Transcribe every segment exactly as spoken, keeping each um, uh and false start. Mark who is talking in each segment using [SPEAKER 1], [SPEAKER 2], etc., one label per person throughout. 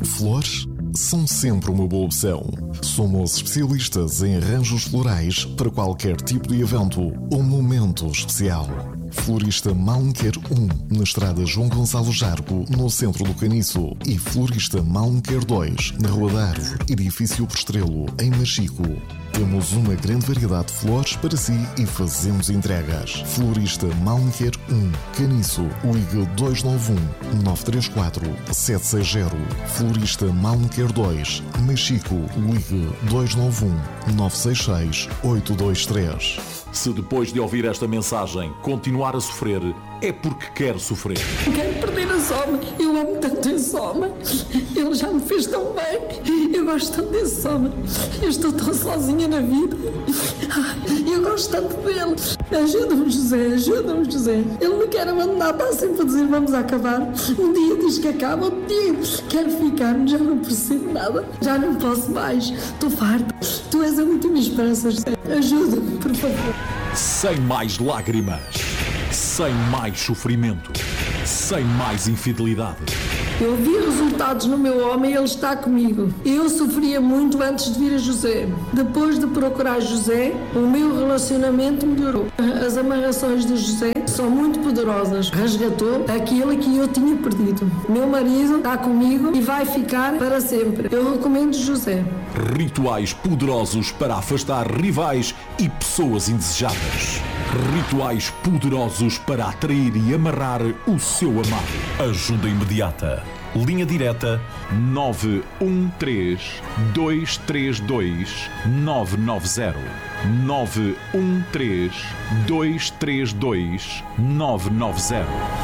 [SPEAKER 1] Flores são sempre uma boa opção. Somos especialistas em arranjos florais para qualquer tipo de evento ou momento especial. Florista Malmquer um, na estrada João Gonçalo Jargo, no centro do Caniço. E Florista Malmquer dois, na Rua da Árvore, edifício Postrelo, em Machico. Temos uma grande variedade de flores para si e fazemos entregas. Florista Malmquer um, Caniço, ligue dois nove um, nove três quatro, sete seis zero. Florista Malmquer dois, Machico, ligue dois nove um, nove seis seis, oito dois três.
[SPEAKER 2] Se depois de ouvir esta mensagem continuar a sofrer, é porque quer sofrer.
[SPEAKER 3] Quero perder esse homem. Eu amo tanto esse homem. Ele já me fez tão bem. Eu gosto tanto desse homem. Eu estou tão sozinha na vida. Eu gosto tanto dele. Ajuda-me, José. Ajuda-me, José. Ele me quer abandonar. Está sempre a dizer vamos acabar. Um dia diz que acaba, outro dia quero ficar. Já não percebo nada. Já não posso mais. Estou farta. Tu és a última esperança, José. Ajuda-me, por favor.
[SPEAKER 2] Sem mais lágrimas, sem mais sofrimento, sem mais infidelidade.
[SPEAKER 3] Eu vi resultados no meu homem e ele está comigo. Eu sofria muito antes de vir a José. Depois de procurar José, o meu relacionamento melhorou. As amarrações de José são muito poderosas. Resgatou aquilo que eu tinha perdido. Meu marido está comigo e vai ficar para sempre. Eu recomendo José.
[SPEAKER 2] Rituais poderosos para afastar rivais e pessoas indesejadas. Rituais poderosos para atrair e amarrar o seu amado. Ajuda imediata. Linha direta nove um três, dois três dois, nove nove zero. nove um três, dois três dois, nove nove zero.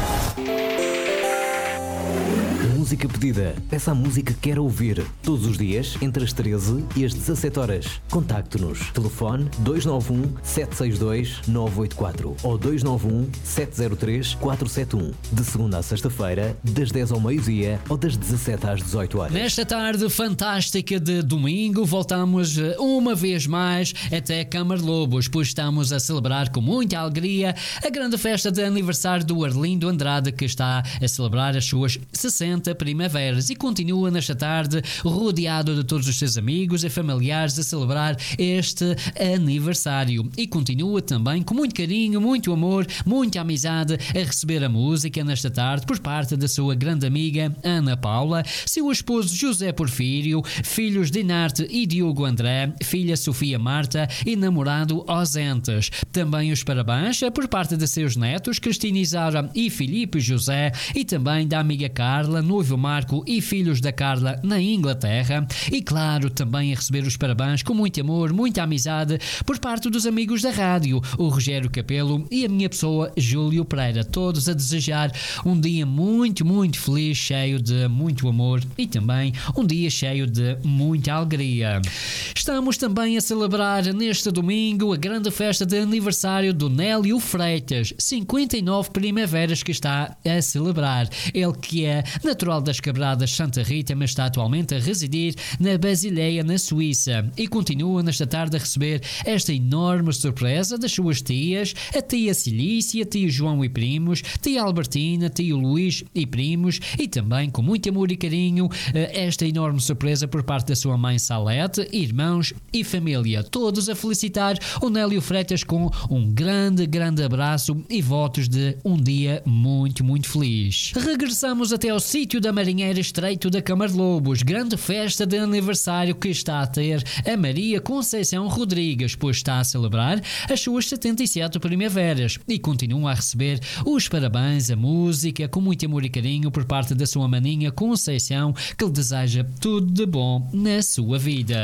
[SPEAKER 4] Música pedida. Peça a música que quer ouvir. Todos os dias, entre as treze e as dezassete horas. Contacte-nos. Telefone dois nove um, sete seis dois, nove oito quatro ou dois nove um, sete zero três, quatro sete um. De segunda a sexta-feira, das dez ao meio-dia ou das dezassete às dezoito horas.
[SPEAKER 5] Nesta tarde fantástica de domingo, voltamos uma vez mais até Câmara de Lobos, pois estamos a celebrar com muita alegria a grande festa de aniversário do Arlindo Andrade, que está a celebrar as suas sessenta primaveras e continua nesta tarde rodeado de todos os seus amigos e familiares a celebrar este aniversário, e continua também com muito carinho, muito amor, muita amizade a receber a música nesta tarde por parte da sua grande amiga Ana Paula, seu esposo José Porfírio, filhos Dinarte e Diogo André, filha Sofia Marta e namorado Osentes. Também os parabéns por parte de seus netos Cristina Isaura e Filipe José, e também da amiga Carla, noivo Marco e filhos da Carla na Inglaterra, e claro, também a receber os parabéns com muito amor, muita amizade por parte dos amigos da rádio, o Rogério Capelo e a minha pessoa Júlio Pereira, todos a desejar um dia muito, muito feliz, cheio de muito amor e também um dia cheio de muita alegria. Estamos também a celebrar neste domingo a grande festa de aniversário do Nélio Freitas, cinquenta e nove primaveras que está a celebrar. Ele que é natural das Quebradas Santa Rita, mas está atualmente a residir na Basileia, na Suíça, e continua nesta tarde a receber esta enorme surpresa das suas tias, a tia Cilícia, tio João e primos, tia Albertina, tio Luís e primos, e também com muito amor e carinho esta enorme surpresa por parte da sua mãe Salete, irmãos e família, todos a felicitar o Nélio Freitas com um grande, grande abraço e votos de um dia muito, muito feliz. Regressamos até ao sítio da Marinheira Estreito da Câmara de Lobos, grande festa de aniversário que está a ter a Maria Conceição Rodrigues, pois está a celebrar as suas setenta e sete primaveras e continua a receber os parabéns, a música, com muito amor e carinho por parte da sua maninha Conceição, que lhe deseja tudo de bom na sua vida.